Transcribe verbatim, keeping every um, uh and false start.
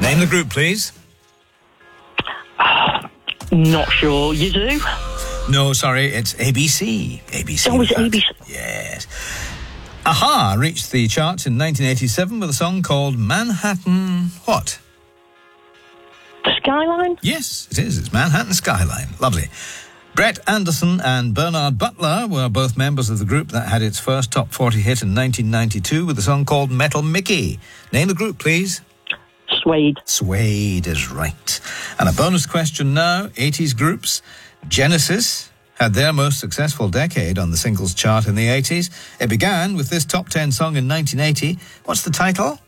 Name the group, please. Not sure. You do? No, sorry, it's A B C. A B C. Oh, it's A B C. Yes. Aha reached the charts in nineteen eighty-seven with a song called Manhattan what? Skyline? Yes, it is. It's Manhattan Skyline. Lovely. Brett Anderson and Bernard Butler were both members of the group that had its first top forty hit in nineteen ninety-two with a song called Metal Mickey. Name the group, please. Suede. Suede is right. And a bonus question now. eighties groups. Genesis had their most successful decade on the singles chart in the eighties. It began with this top ten song in nineteen eighty. What's the title?